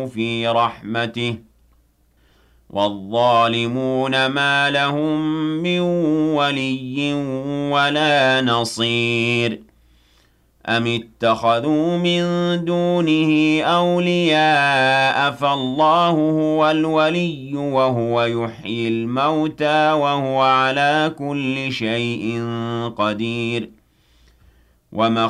في رحمته والظالمون ما لهم من ولي ولا نصير أم اتخذوا من دونه أولياء فالله هو الولي وهو يحيي الموتى وهو على كل شيء قدير وما